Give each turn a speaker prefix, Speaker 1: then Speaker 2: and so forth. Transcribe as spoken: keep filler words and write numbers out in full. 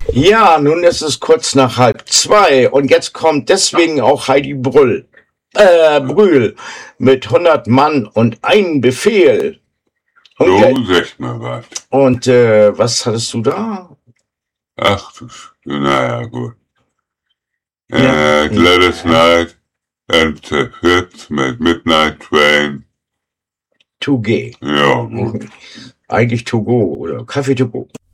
Speaker 1: Ja, nun ist es kurz nach halb zwei und jetzt kommt deswegen auch Heidi Brüll, äh, Brühl mit hundert Mann und ein Befehl. Und,
Speaker 2: So,
Speaker 1: äh,
Speaker 2: sag mal was.
Speaker 1: und äh, was hattest du da?
Speaker 2: Ach du, Sch- naja, gut.
Speaker 1: Ja.
Speaker 2: Äh, Gladys Knight and the Fits mit Midnight Train.
Speaker 1: To G.
Speaker 2: Ja, gut.
Speaker 1: Eigentlich To Go oder Kaffee To Go.